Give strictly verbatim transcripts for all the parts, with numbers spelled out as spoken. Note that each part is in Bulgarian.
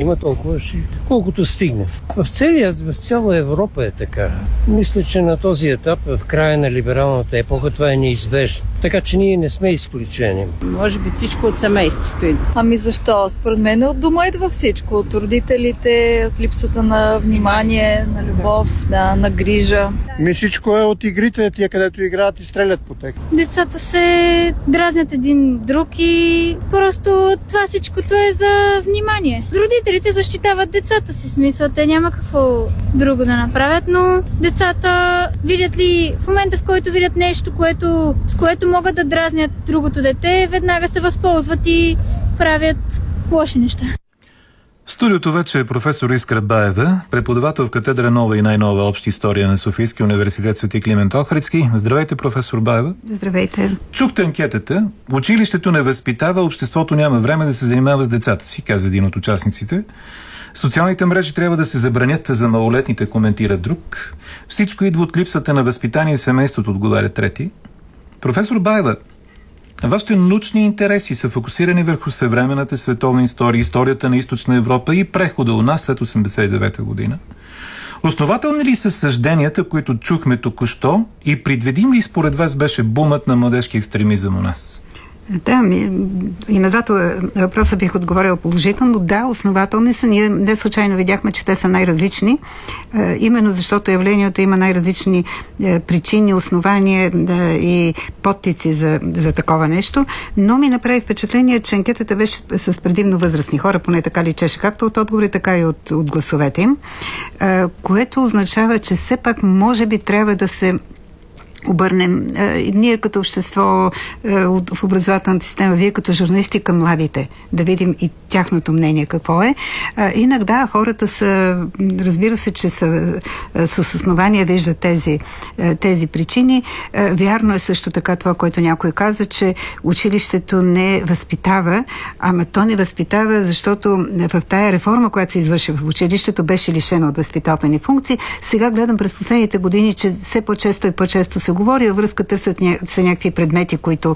има, толкова ще, колкото стигне. В, целия, в цяла Европа е така. Мисля, че на този етап, в края на либералната епоха, това е неизбежно. Така че ние не сме изключени. Може би всичко от семейството. Ами защо? Според мен от дома идва всичко. От родителите, от липсата на внимание, на любов, да, на грижа. Ми всичко е от игрите, тия където играят и стрелят по тях. Децата се дразнят един друг и просто това всичкото е за внимание. Родителите защитават децата си, смисъл, те няма какво друго да направят, но децата видят ли, в момента в който видят нещо, което, с което могат да дразнят другото дете, веднага се възползват и правят лоши неща. В студиото вече е професор Искра Баева, преподавател в катедра Нова и най-нова обща история на Софийския университет Свети Климент Охридски. Здравейте, професор Баева. Здравейте. Чухте анкетата. Училището не възпитава, обществото няма време да се занимава с децата си, каза един от участниците. Социалните мрежи трябва да се забранят, за малолетните, коментира друг. Всичко идва от липсата на възпитание в семейството, отговаря трети. Професор Баева, вашите научни интереси са фокусирани върху съвременната световна история, историята на Източна Европа и прехода у нас след осемдесет и девета година. Основателни ли са съжденията, които чухме току-що, и предвидим ли според вас беше бумът на младежки екстремизъм у нас? Да, ми, и на двата въпроса бих отговорила положително. Да, основателни са. Ние не случайно видяхме, че те са най-различни. Е, именно защото явлението има най-различни е, причини, основания е, и подтици за, за такова нещо. Но ми направи впечатление, че анкетата беше с предимно възрастни хора, поне така личеше, както от отговори, така и от, от гласовете им. Е, което означава, че все пак може би трябва да се обърнем е, ние като общество е, в образователната система, вие като журналисти към младите, да видим и тяхното мнение какво е. Е, инак да, хората са, разбира се, че са е, с основания виждат тези, е, тези причини. Е, вярно е също така това, което някой каза, че училището не възпитава, ама то не възпитава, защото в тая реформа, която се извърши в училището, беше лишено от възпитателни функции. Сега гледам през последните години, че все по-често и по-често се говори във връзка, търсят ня... са някакви предмети, които,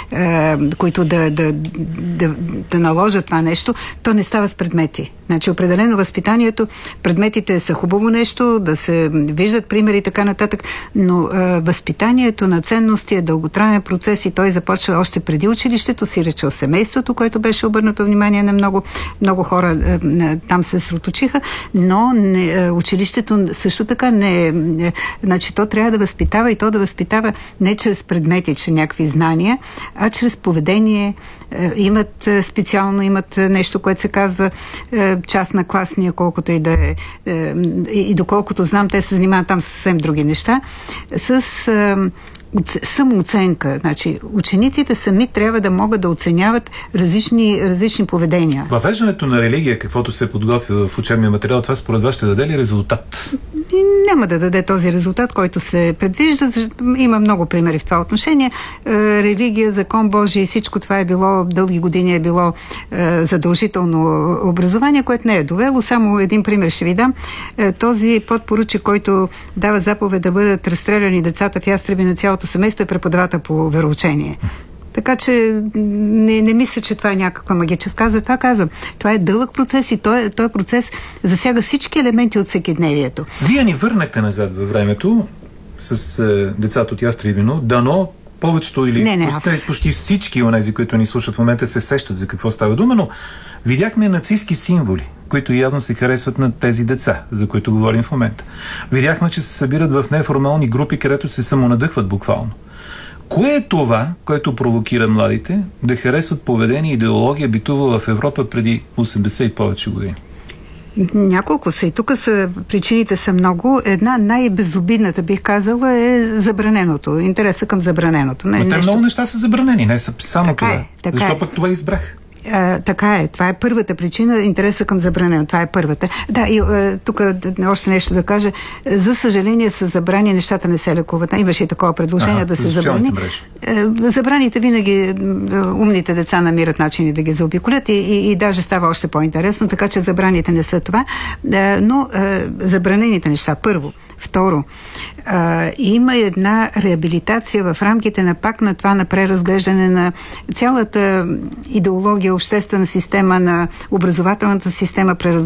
е, които да, да, да, да наложат това нещо. То не става с предмети. Значи определено възпитанието, предметите са хубаво нещо, да се виждат примери и така нататък, но е, възпитанието на ценности е дълготраен процес и той започва още преди училището, си рече от семейството, което беше обърнато внимание на много, много хора е, там се сроточиха, но не, е, училището също така не е, е, значи то трябва да възпитава и то да възпитава не чрез предмети, че някакви знания, а чрез поведение. Е, имат е, специално, имат нещо, което се казва е, част на класния, колкото и да е, е и доколкото знам, те се занимават там с съвсем други неща, с е, самооценка. Значи, учениците сами трябва да могат да оценяват различни, различни поведения. Въвеждането на религия, каквото се подготвя в учебния материал, това според вас ще даде ли резултат? Няма да даде този резултат, който се предвижда. Има много примери в това отношение. Религия, закон Божий и всичко това е било, дълги години е било задължително образование, което не е довело. Само един пример ще ви дам. Този подпоручик, който дава заповед да бъдат разстреляни децата в ястреби на цялото семейство, е преподавател по вероучение. Така че не, не мисля, че това е някаква магическа. Затова казвам. Това е дълъг процес и той, той процес засяга всички елементи от всекидневието. Вие ни върнахте назад във времето с е, децата от Ястребино. Дано повечето или не, не, почти, аз... почти всички онези, които ни слушат в момента, се сещат за какво става дума, но видяхме нацистски символи, които явно се харесват на тези деца, за които говорим в момента. Видяхме, че се събират в неформални групи, където се самонадъхват буквално. Кое е това, което провокира младите да харесват поведение и идеология, битува в Европа преди осемдесет и повече години? Няколко са и тук са, причините са много. Една най-безобидната, бих казала, е забраненото. Интереса към забраненото. Но те много неща са забранени, не са само така това. Е, така Защо е. пък това избрах? А, така е. Това е първата причина. Интереса към забранено. Това е първата. Да, и а, тук още нещо да кажа. За съжаление, с забрани нещата не се лекуват. Имаше и такова предложение ага, да се забрани. А, забраните винаги умните деца намират начини да ги заобиколят и, и, и даже става още по-интересно, така че забраните не са това. А, но а, забранените неща. Първо. Второ. А, има една реабилитация в рамките на пак на това на преразглеждане на цялата идеология, обществена система, на образователната система, преразглеждане